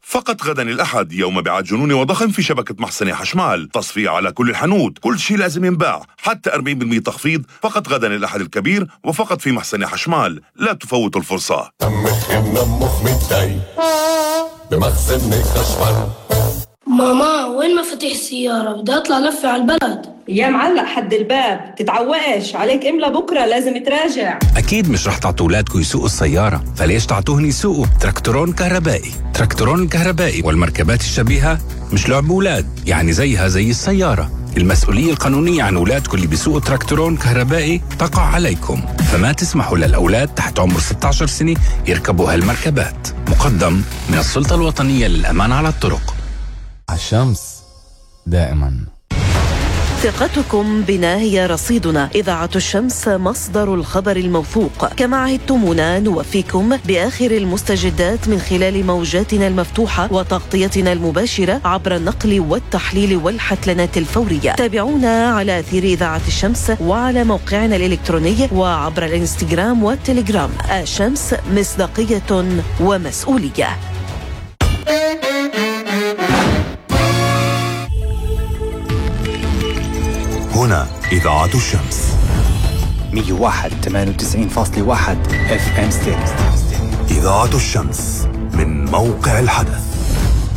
فقط غدا الأحد يوم مبيعات جنوني وضخم في شبكة محسنة حشمال، تصفية على كل الحانوت، كل شيء لازم ينباع، حتى 40% تخفيض فقط غدا الأحد الكبير وفقط في محسنة حشمال. لا تفوتوا الفرصة. نمخ متضايق بمخزن خشمال. ماما وين مفاتيح السيارة؟ بدي أطلع لفة على البلد. يا معلق حد الباب، تتعوقش عليك إملا بكرة لازم تراجع. أكيد مش رح تعطوا أولادكم يسوقوا السيارة، فليش تعطوهن يسوقوا تراكتورون كهربائي؟ تراكتورون الكهربائي والمركبات الشبيهة مش لعب أولاد، يعني زيها زي السيارة. المسؤولية القانونية عن أولادكم اللي بيسوقوا تراكتورون كهربائي تقع عليكم، فما تسمحوا للأولاد تحت عمر 16 سنة يركبوا هالمركبات. مقدم من السلطة الوطنية للأمان على الطرق. الشمس دائما. ثقتكم بنا هي رصيدنا. إذاعة الشمس مصدر الخبر الموثوق. كما عهدتمونا نوفيكم بآخر المستجدات من خلال موجاتنا المفتوحة وتغطيتنا المباشرة عبر النقل والتحليل والحتلنات الفورية. تابعونا على أثير إذاعة الشمس وعلى موقعنا الإلكتروني وعبر الإنستغرام والتليجرام. الشمس مصداقية ومسؤولية. هنا إذاعة الشمس 101.98.1 FM ستيريو. إذاعة الشمس من موقع الحدث.